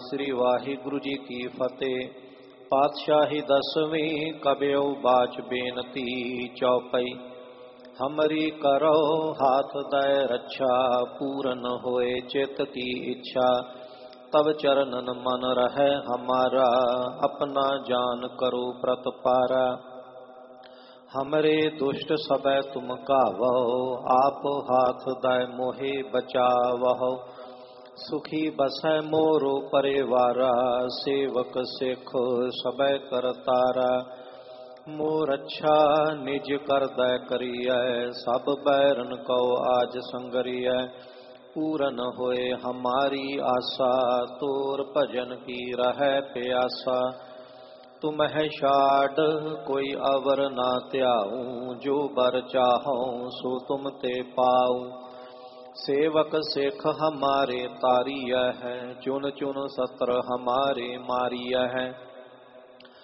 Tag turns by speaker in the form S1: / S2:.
S1: श्री वाहिगुरु जी की फतेह। पातशाही दसवीं कब्यो बाच बेनती चौपई। हमरी करो हाथ दय रक्षा, पूरन होए चित की इच्छा। तब चरणन मन रहे हमारा, अपना जान करो प्रतपारा। हमरे दुष्ट सबै तुम कावो, आप हाथ दय मोहे बचावहो। सुखी बसै मोरो परिवारा, सेवक सिख सबै करतारा। मोर अच्छा निज कर दै करियै, सब बैरन को आज संगरियै। पूरन होए हमारी आशा, तोर भजन की रहै प्यासा। तुमह छाड़ कोई अवर ना त्याऊं, जो बर चाहूं सो तुम ते पाऊं। सेवक सिख हमारे तारिया है, चुन चुन सत्र हमारे मारिया है।